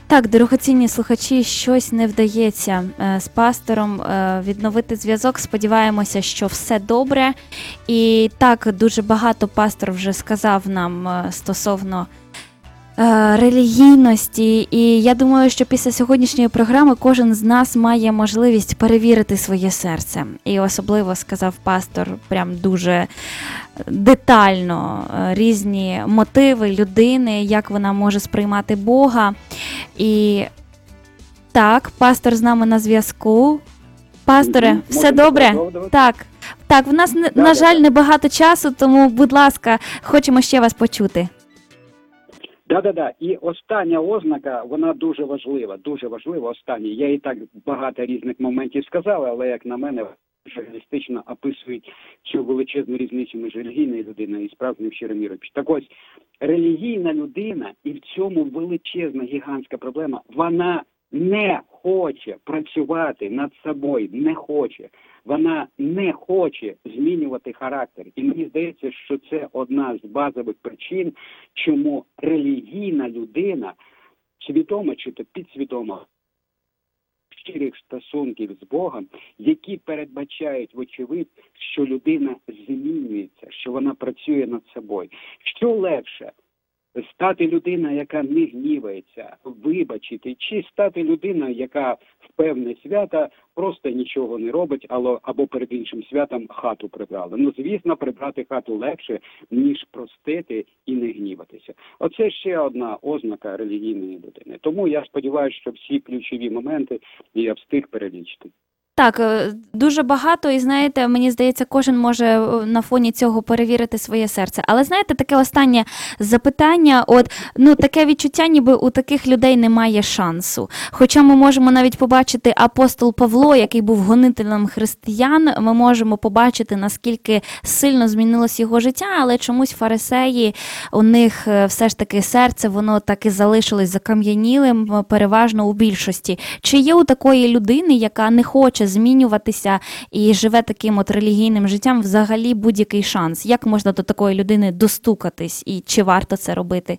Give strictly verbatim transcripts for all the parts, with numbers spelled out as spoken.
Так, дорогоцінні слухачі, щось не вдається е, з пастором е, відновити зв'язок. Сподіваємося, що все добре. І так, дуже багато пастор вже сказав нам е, стосовно е, релігійності. І я думаю, що після сьогоднішньої програми кожен з нас має можливість перевірити своє серце. І особливо, сказав пастор, прям дуже детально е, різні мотиви людини, як вона може сприймати Бога. І так, пастор з нами на зв'язку. Пасторе, Мгм. все Можемо добре? продовжувати? Так. Так, в нас, на, Да, на да, жаль, да. небагато часу, тому, будь ласка, хочемо ще вас почути. Да-да-да. І остання ознака, вона дуже важлива, дуже важлива остання. Я і так багато різних моментів сказав, але, як на мене, реалістично описують цю величезну різницю між релігійною людиною і справжнім щирим віруючим. Так ось, релігійна людина, і в цьому величезна гігантська проблема, вона не хоче працювати над собою, не хоче. Вона не хоче змінювати характер. І мені здається, що це одна з базових причин, чому релігійна людина, свідомо чи то підсвідомо, щирих стосунків з Богом, які передбачають, вочевидь, що людина змінюється, що вона працює над собою. Що легше? Стати людина, яка не гнівається, вибачити, чи стати людина, яка в певне свято просто нічого не робить, або, або перед іншим святом хату прибрала. Ну, звісно, прибрати хату легше, ніж простити і не гніватися. Оце ще одна ознака релігійної людини. Тому я сподіваюся, що всі ключові моменти я встиг перелічити. Так, е, дуже багато, і знаєте, мені здається, кожен може е, на фоні цього перевірити своє серце. Але знаєте, таке останнє запитання, от, ну, таке відчуття, ніби у таких людей немає шансу. Хоча ми можемо навіть побачити апостол Павло, який був гонителем християн, ми можемо побачити, наскільки сильно змінилось його життя, але чомусь фарисеї, у них е, все ж таки серце, воно так і залишилось закам'янілим, е, переважно у більшості. Чи є у такої людини, яка не хоче змінюватися і живе таким от релігійним життям, взагалі будь-який шанс? Як можна до такої людини достукатись і чи варто це робити?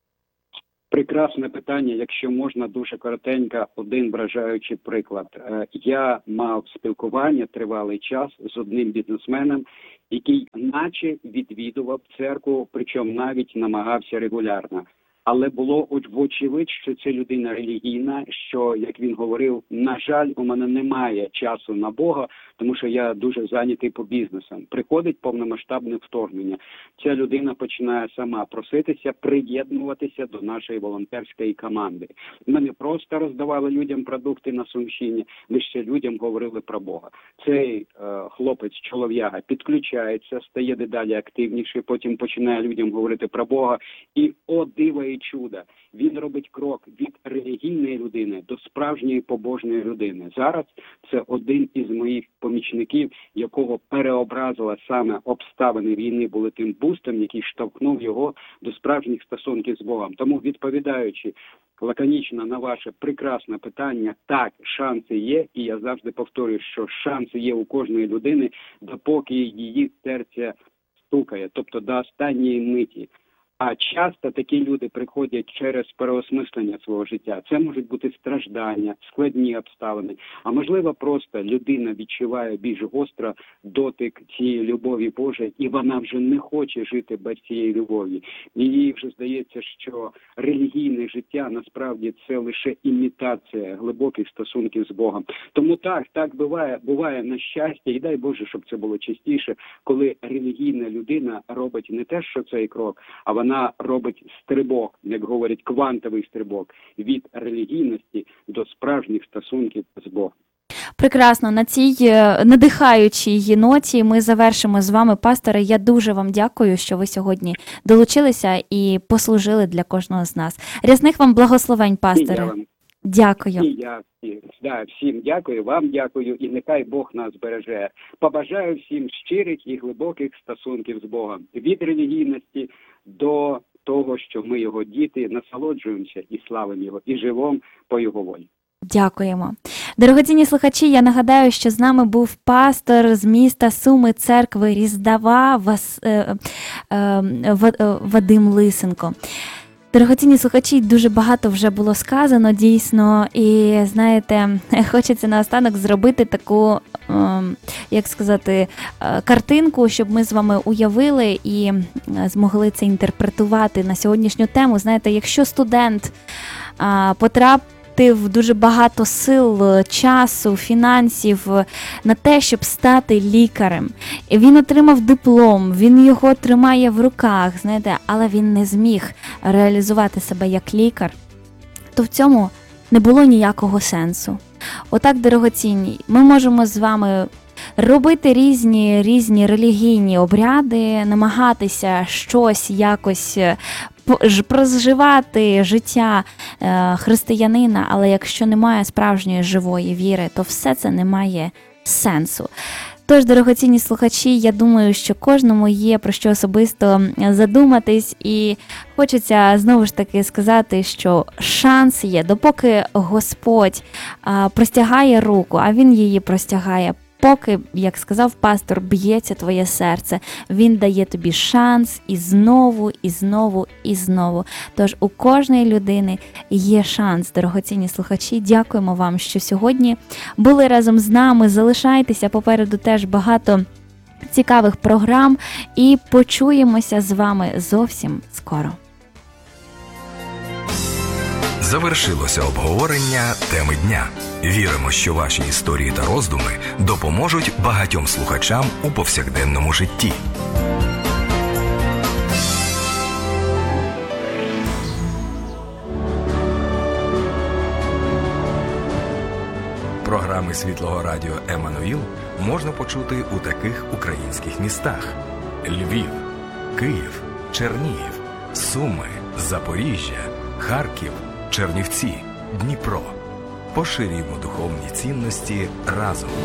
Прекрасне питання, якщо можна, дуже коротенько, один вражаючий приклад. Е, Я мав спілкування тривалий час з одним бізнесменом, який наче відвідував церкву, причому навіть намагався регулярно. Але було от вочевидь, що це людина релігійна, що, як він говорив, на жаль, у мене немає часу на Бога, тому що я дуже зайнятий по бізнесам. Приходить повномасштабне вторгнення. Ця людина починає сама проситися, приєднуватися до нашої волонтерської команди. Ми не просто роздавали людям продукти на Сумщині, ми ще людям говорили про Бога. Цей е, хлопець-чолов'яга підключається, стає дедалі активніше, потім починає людям говорити про Бога. І, о диво і чудо, він робить крок від релігійної людини до справжньої побожної людини. Зараз це один із моїх помічників, якого переобразила саме обставини війни, були тим бустом, який штовхнув його до справжніх стосунків з Богом. Тому, відповідаючи лаконічно на ваше прекрасне питання, так, шанси є, і я завжди повторюю, що шанси є у кожної людини, допоки її серце стукає, тобто до останньої миті. А часто такі люди приходять через переосмислення свого життя. Це можуть бути страждання, складні обставини. А можливо, просто людина відчуває більш гостро дотик цієї любові Божої, і вона вже не хоче жити без цієї любові. І їй вже здається, що релігійне життя насправді це лише імітація глибоких стосунків з Богом. Тому так, так буває, буває на щастя, і дай Боже, щоб це було частіше, коли релігійна людина робить не те, що цей крок, а вона Вона робить стрибок, як говорять, квантовий стрибок від релігійності до справжніх стосунків з Богом. Прекрасно. На цій е, надихаючій ноті ми завершимо з вами, пасторе. Я дуже вам дякую, що ви сьогодні долучилися і послужили для кожного з нас. Рясних вам благословень, пасторе. І я вам, Дякую. і я всім, да, всім дякую, вам дякую, і нехай Бог нас береже. Побажаю всім щирих і глибоких стосунків з Богом. Від релігійності до того, що ми його діти, насолоджуємося і славимо його, і живемо по його волі. Дякуємо. Дорогоцінні слухачі, я нагадаю, що з нами був пастор з міста Суми церкви Різдава Вас, е, е, е, Вадим Лисенко. Дорогоцінні слухачі, дуже багато вже було сказано, дійсно, і, знаєте, хочеться наостанок зробити таку, ем, як сказати, е, картинку, щоб ми з вами уявили і е, змогли це інтерпретувати на сьогоднішню тему. Знаєте, якщо студент е, потрапив дуже багато сил, часу, фінансів на те, щоб стати лікарем. І він отримав диплом, він його тримає в руках, знаєте, але він не зміг реалізувати себе як лікар, то в цьому не було ніякого сенсу. Отак, дорогоцінні, ми можемо з вами робити різні, різні релігійні обряди, намагатися щось якось проживати життя е, християнина, але якщо немає справжньої живої віри, то все це не має сенсу. Тож, дорогоцінні слухачі, я думаю, що кожному є про що особисто задуматись, і хочеться знову ж таки сказати, що шанс є, допоки Господь а, простягає руку, а Він її простягає, поки, як сказав пастор, б'ється твоє серце, Він дає тобі шанс і знову, і знову, і знову. Тож у кожної людини є шанс, дорогоцінні слухачі. Дякуємо вам, що сьогодні були разом з нами. Залишайтеся, попереду теж багато цікавих програм, і почуємося з вами зовсім скоро. Завершилося обговорення теми дня. Віримо, що ваші історії та роздуми допоможуть багатьом слухачам у повсякденному житті. Програми Світлого Радіо «Еммануїл» можна почути у таких українських містах: Львів, Київ, Чернігів, Суми, Запоріжжя, Харків, Чернівці, Дніпро. Поширюємо духовні цінності разом.